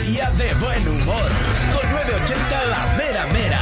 día de buen humor. Con 980 La Mera Mera.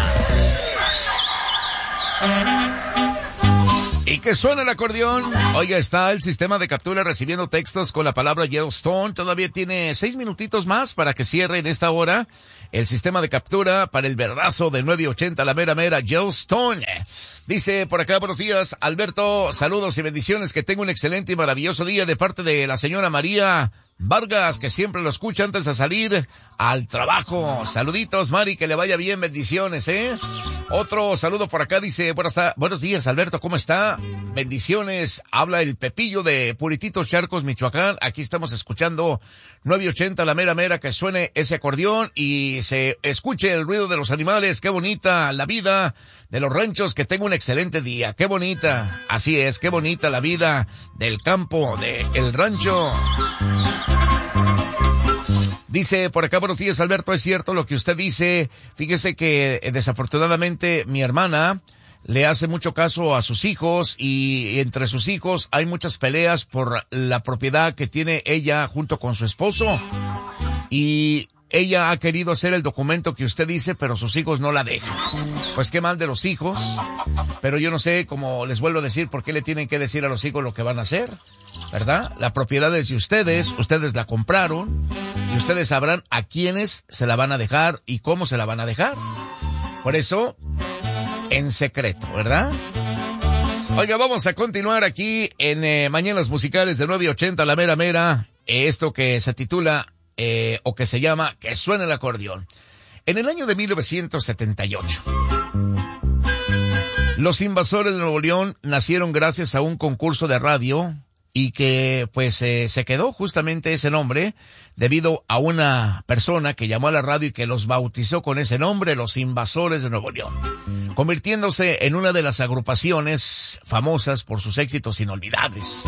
Y que suena el acordeón. Oiga, está el sistema de captura recibiendo textos con la palabra Yellowstone. Todavía tiene 6 minutitos más para que cierre en esta hora el sistema de captura para el verdazo de 980 La Mera Mera Yellowstone. Dice por acá, buenos días, Alberto, saludos y bendiciones, que tenga un excelente y maravilloso día de parte de la señora María Vargas, que siempre lo escucha antes de salir al trabajo. Saluditos, Mari, que le vaya bien, bendiciones, Otro saludo por acá, dice, buenos días, Alberto, ¿cómo está? Bendiciones, habla el Pepillo de Purititos Charcos, Michoacán. Aquí estamos escuchando 980 La Mera Mera, que suene ese acordeón y se escuche el ruido de los animales. Qué bonita la vida de los ranchos, que tenga un excelente día. Qué bonita, así es, qué bonita la vida del campo, del rancho. Dice por acá, buenos días, Alberto, es cierto lo que usted dice. Fíjese que desafortunadamente mi hermana le hace mucho caso a sus hijos y entre sus hijos hay muchas peleas por la propiedad que tiene ella junto con su esposo. Y ella ha querido hacer el documento que usted dice, pero sus hijos no la dejan. Pues qué mal de los hijos. Pero yo no sé, como les vuelvo a decir, por qué le tienen que decir a los hijos lo que van a hacer, ¿verdad? La propiedad es de ustedes la compraron y ustedes sabrán a quiénes se la van a dejar y cómo se la van a dejar. Por eso, en secreto, ¿verdad? Oiga, vamos a continuar aquí en Mañanas Musicales de 980 La Mera Mera. Esto que se titula, o que se llama, Que suene el acordeón. En el año de 1978, los Invasores de Nuevo León nacieron gracias a un concurso de radio y que pues se quedó justamente ese nombre debido a una persona que llamó a la radio y que los bautizó con ese nombre, los Invasores de Nuevo León, convirtiéndose en una de las agrupaciones famosas por sus éxitos inolvidables.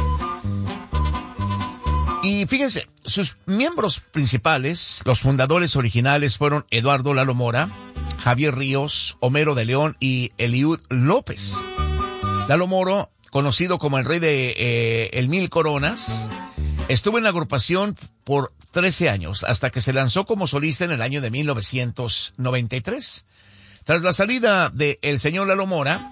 Y fíjense, sus miembros principales, los fundadores originales, fueron Eduardo Lalo Mora, Javier Ríos, Homero de León y Eliud López. Lalo Mora, conocido como el rey de el Mil Coronas, estuvo en la agrupación por 13 años, hasta que se lanzó como solista en el año de 1993. Tras la salida de el señor Lalo Mora,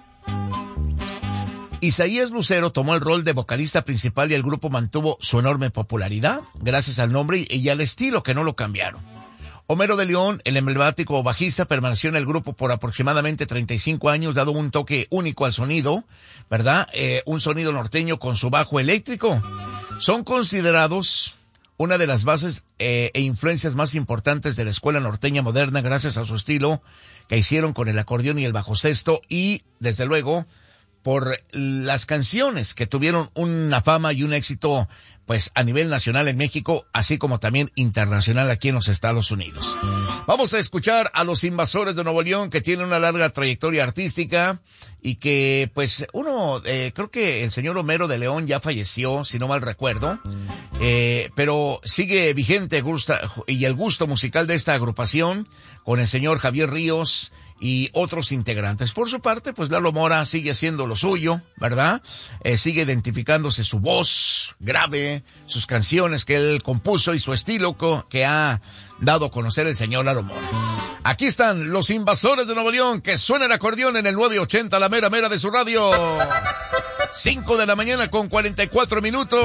Isaías Lucero tomó el rol de vocalista principal y el grupo mantuvo su enorme popularidad gracias al nombre y al estilo, que no lo cambiaron. Homero de León, el emblemático bajista, permaneció en el grupo por aproximadamente 35 años, dado un toque único al sonido, ¿verdad? Un sonido norteño con su bajo eléctrico. Son considerados una de las bases e influencias más importantes de la escuela norteña moderna gracias a su estilo que hicieron con el acordeón y el bajo sexto y, desde luego, por las canciones que tuvieron una fama y un éxito pues a nivel nacional en México, así como también internacional aquí en los Estados Unidos. Vamos a escuchar a los Invasores de Nuevo León, que tienen una larga trayectoria artística y que pues creo que el señor Homero de León ya falleció, si no mal recuerdo, pero sigue vigente y el gusto musical de esta agrupación con el señor Javier Ríos y otros integrantes. Por su parte, pues Lalo Mora sigue haciendo lo suyo, ¿verdad? Sigue identificándose su voz grave, sus canciones que él compuso y su estilo que ha dado a conocer el señor Lalo Mora. Aquí están los Invasores de Nuevo León, que suena el acordeón en el 980 La Mera Mera de su radio. 5 de la mañana con 44 minutos.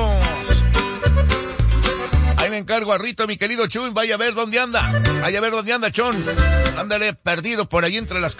Ahí le encargo a Rito, mi querido Chun, vaya a ver dónde anda. Vaya a ver dónde anda, Chon. Ándale perdido por ahí entre las